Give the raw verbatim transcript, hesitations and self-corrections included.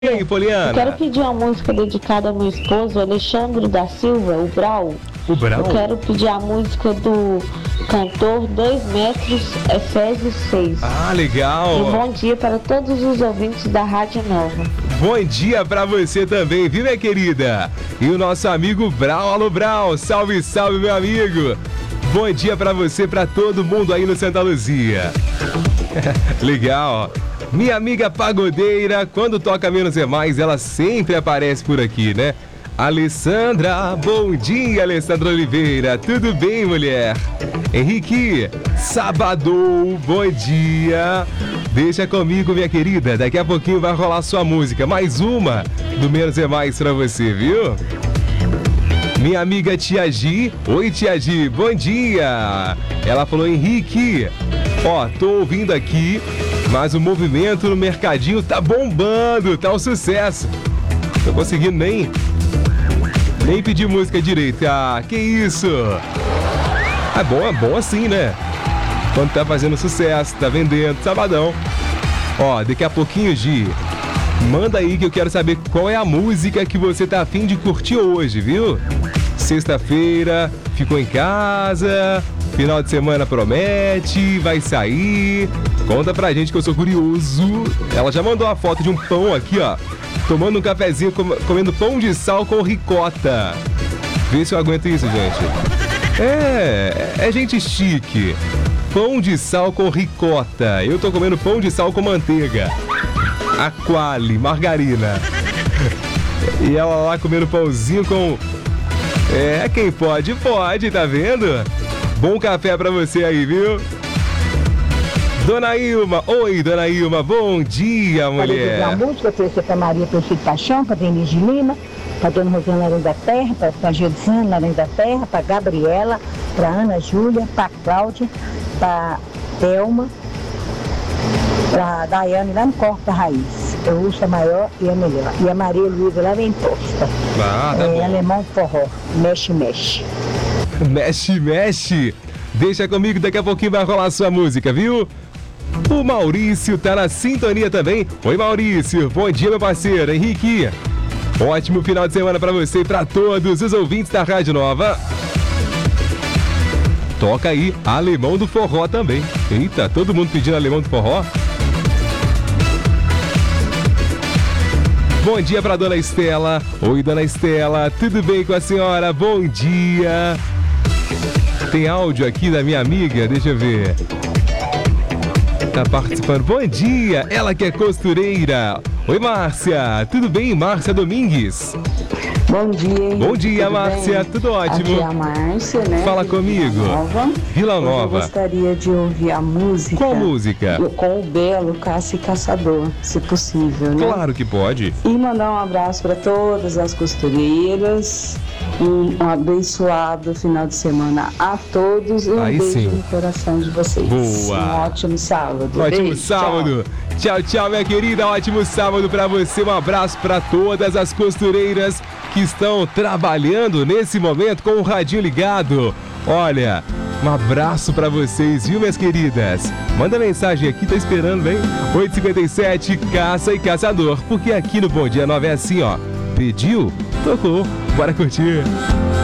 E aí, Poliana? Eu quero pedir uma música dedicada ao meu esposo, Alexandre da Silva, o Brau. O Brau? Eu quero pedir a música do cantor Dois Metros, Efésios seis. Ah, legal. E bom dia para todos os ouvintes da Rádio Nova. Bom dia pra você também, viu, minha querida? E o nosso amigo Brau, alô Brau, salve, salve, meu amigo. Bom dia pra você, pra todo mundo aí no Santa Luzia. Legal. Minha amiga pagodeira, quando toca Menos é Mais, ela sempre aparece por aqui, né? Alessandra, bom dia, Alessandra Oliveira. Tudo bem, mulher? Henrique, sábado, bom dia. Deixa comigo, minha querida. Daqui a pouquinho vai rolar sua música. Mais uma do Menos é Mais pra você, viu? Minha amiga Tia Gi. Oi, Tia Gi, bom dia. Ela falou, Henrique, ó, tô ouvindo aqui, mas o movimento no mercadinho tá bombando, tá um sucesso. Tô conseguindo nem... Nem pedir música direito. Ah, que isso? É bom, é bom assim, né? Quando tá fazendo sucesso, tá vendendo, sabadão. Ó, daqui a pouquinho, Gi, manda aí que eu quero saber qual é a música que você tá afim de curtir hoje, viu? Sexta-feira, ficou em casa, final de semana promete, vai sair. Conta pra gente que eu sou curioso. Ela já mandou a foto de um pão aqui, ó. Tomando um cafezinho, com, comendo pão de sal com ricota. Vê se eu aguento isso, gente. É, é gente chique. Pão de sal com ricota. Eu tô comendo pão de sal com manteiga. Aquale, margarina. E ela lá comendo pãozinho com... É, quem pode, pode, tá vendo? Bom café pra você aí, viu? Dona Ilma, oi, Dona Ilma, bom dia, mulher. Para a música, oferecer para Maria Perfeito Paixão, para Denise de Lima, para Dona Rosana Laranja da Terra, para Geodizana Laranja da Terra, para Gabriela, para Ana Júlia, para Cláudia, para Thelma, para Daiane lá no Corpo da Raiz. Eu uso a maior e a melhor. E a Maria Luísa lá vem posta. Ah, tá é, bom. Alemão Forró, mexe, mexe. Mexe, mexe. Deixa comigo, daqui a pouquinho vai rolar a sua música, viu? O Maurício tá na sintonia também. Oi, Maurício. Bom dia, meu parceiro. Henrique. Ótimo final de semana pra você e pra todos os ouvintes da Rádio Nova. Toca aí Alemão do Forró também. Eita, todo mundo pedindo Alemão do Forró. Bom dia pra Dona Estela. Oi, Dona Estela. Tudo bem com a senhora? Bom dia. Tem áudio aqui da minha amiga. Deixa eu ver. Tá participando. Bom dia, ela que é costureira. Oi, Márcia. Tudo bem, Márcia Domingues? Bom dia, hein? Bom dia, tudo Márcia. bem? Tudo ótimo. Aqui é a Márcia, né? Fala de comigo. Vila Nova. Vila Hoje Nova. eu gostaria de ouvir a música. Qual música? Com o Belo, Caça e Caçador, se possível, né? Claro que pode. E mandar um abraço para todas as costureiras. Um, um abençoado final de semana a todos e um Aí beijo sim. no coração de vocês. Boa. Um ótimo sábado. Ótimo Beijo, sábado. Tchau. tchau, tchau, minha querida. Ótimo sábado pra você. Um abraço pra todas as costureiras que estão trabalhando nesse momento com o radinho ligado. Olha, um abraço pra vocês, viu, minhas queridas? Manda mensagem aqui, tá esperando, hein? oito cinquenta e sete, Caça e Caçador. Porque aqui no Bom Dia Nova é assim, ó. Pediu? Tocou. Bora curtir.